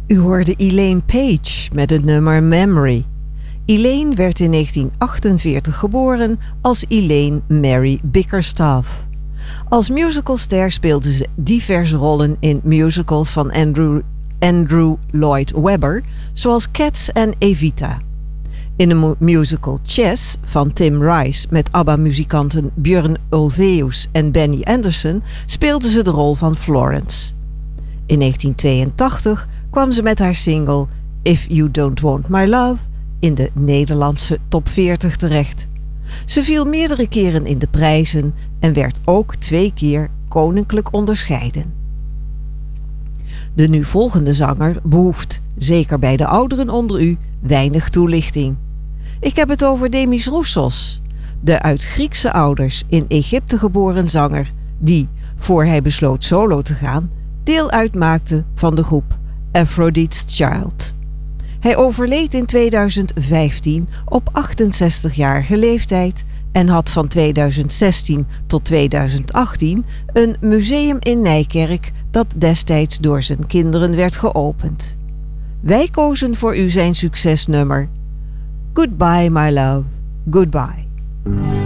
U hoorde Elaine Paige met het nummer Memory. Elaine werd in 1948 geboren als Elaine Mary Bickerstaff. Als musicalster speelde ze diverse rollen in musicals van Andrew Lloyd Webber, zoals Cats en Evita. In de musical Chess van Tim Rice met ABBA-muzikanten Björn Ulvaeus en Benny Andersson speelde ze de rol van Florence. In 1982 kwam ze met haar single If You Don't Want My Love in de Nederlandse top 40 terecht. Ze viel meerdere keren in de prijzen en werd ook 2 keer koninklijk onderscheiden. De nu volgende zanger behoeft, zeker bij de ouderen onder u, weinig toelichting. Ik heb het over Demis Roussos, de uit Griekse ouders in Egypte geboren zanger die, voor hij besloot solo te gaan, deel uitmaakte van de groep Aphrodite's Child. Hij overleed in 2015 op 68-jarige leeftijd en had van 2016 tot 2018 een museum in Nijkerk dat destijds door zijn kinderen werd geopend. Wij kozen voor u zijn succesnummer Goodbye My Love, Goodbye.